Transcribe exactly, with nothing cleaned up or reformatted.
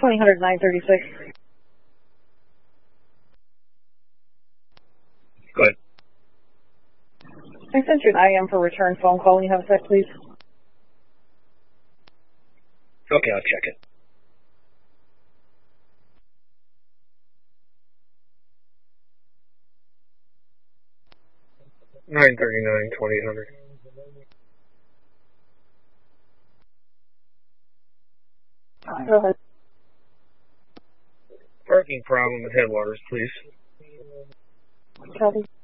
twenty hundred nine thirty-six. Go ahead. I sent you an I M for return phone call when you have a sec, please. Okay, I'll check it. nine thirty-nine, twenty hundred. Go ahead. Parking problem at Headwaters, please. Copy.